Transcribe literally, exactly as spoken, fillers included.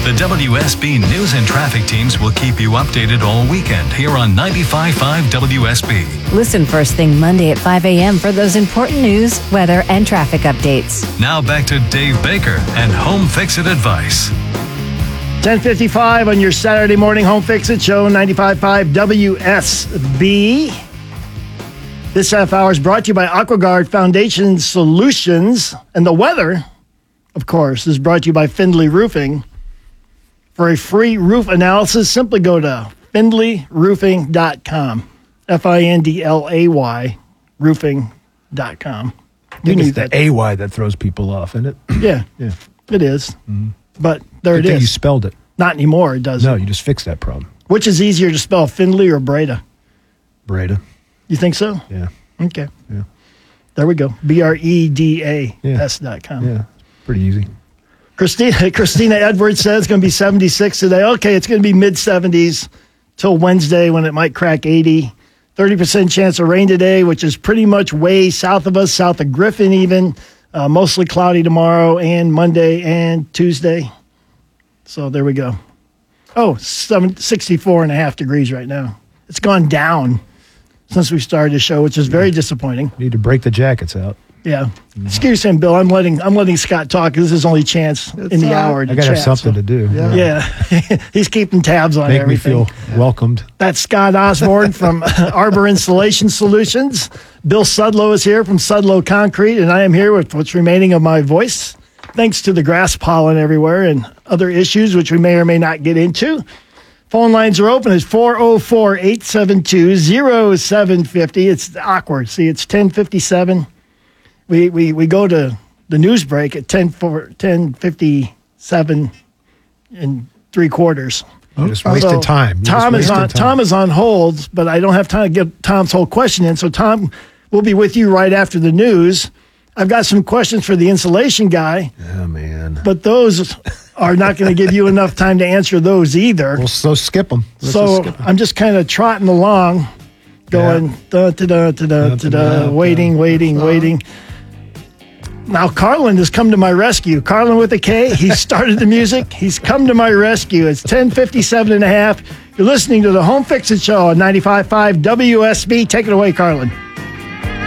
The W S B News and Traffic teams will keep you updated all weekend here on ninety-five point five W S B. Listen first thing Monday at five a.m. for those important news, weather, and traffic updates. Now back to Dave Baker and Home Fix It advice. ten fifty-five on your Saturday morning Home Fix It show, ninety-five point five W S B. This half hour is brought to you by AquaGuard Foundation Solutions. And the weather, of course, is brought to you by Findlay Roofing. For a free roof analysis, simply go to findlay roofing dot com. F I N D L A Y, roofing dot com. You need the A Y that throws people off, isn't it? Yeah, yeah, it is. Mm-hmm. But there Good it thing is. You spelled it. Not anymore, it doesn't. No, you just fixed that problem. Which is easier to spell, Findlay or Breda? Breda. You think so? Yeah. Okay. Yeah. There we go. B R E D A S yeah. dot com. Yeah, pretty easy. Christina Christina Edwards says it's going to be seventy-six today. Okay, it's going to be mid-seventies till Wednesday when it might crack eighty. thirty percent chance of rain today, which is pretty much way south of us, south of Griffin even. Uh, mostly cloudy tomorrow and Monday and Tuesday. So there we go. Oh, seven, sixty-four and a half degrees right now. It's gone down since we started the show, which is very disappointing. Need to break the jackets out. Yeah. Mm-hmm. Excuse him, Bill. I'm letting I'm letting Scott talk. This is his only chance it's in the uh, hour to I got to have something so. to do. Yeah. yeah. He's keeping tabs on Make everything. Make me feel welcomed. That's Scott Osborne from Arbor Insulation Solutions. Bill Sudlow is here from Sudlow Concrete, and I am here with what's remaining of my voice, thanks to the grass pollen everywhere and other issues, which we may or may not get into. Phone lines are open. It's four oh four, eight seven two, oh seven five oh. It's awkward. See, it's ten fifty-seven. We we we go to the news break at ten fifty-seven and three quarters. You just wasted so time. You Tom is on time. Tom is on hold, but I don't have time to get Tom's whole question in. So Tom will be with you right after the news. I've got some questions for the insulation guy. Oh man! But those are not going to give you enough time to answer those either. Well, so skip them. Let's so just skip them. I'm just kind of trotting along, going Yeah. da da da da da da da, waiting, waiting, waiting. Now, Carlin has come to my rescue. Carlin with a K. He started the music. He's come to my rescue. It's ten fifty-seven and a half. You're listening to the Home Fix It Show on ninety-five point five W S B. Take it away, Carlin.